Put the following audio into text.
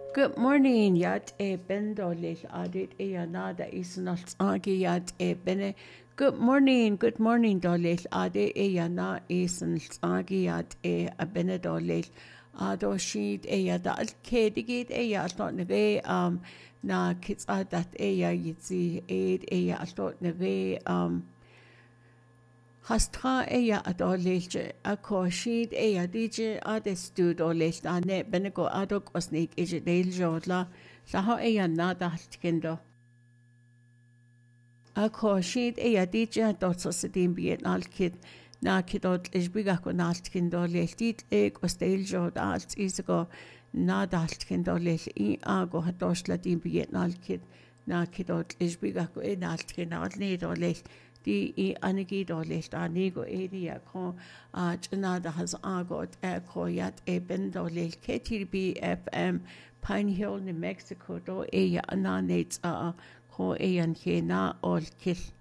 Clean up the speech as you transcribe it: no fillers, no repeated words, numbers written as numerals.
Good morning, yat ben dolil adit nada isnalt agi yat bene. Good morning dolil ade na isnalt agi yat bene dolil. Ado sheet da al kedigit altot neve na kits adat yitzi aid altot neve Hastra adolilje a koshid dije adestud olil ane benego adok osnik deil jodla laho nada haltkindo a koshid dije dotsos din bien alkid na kidot isbiga kon altkindo leltit osdeil jod alt isgo nada haltkindo lel ago hatosla din bien alkid na kidot isbiga ko altkin alnid olil di anigi dolil anigo area ko nada has agot koyat ben dolil KTB FM Pine Hill, New Mexico do ananates ko an hena ol kil